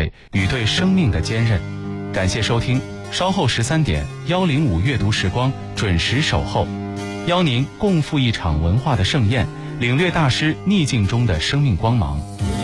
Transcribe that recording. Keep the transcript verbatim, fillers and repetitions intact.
慧与对生命的坚韧。感谢收听，稍后十三点幺零五阅读时光准时守候，邀您共赴一场文化的盛宴，领略大师逆境中的生命光芒。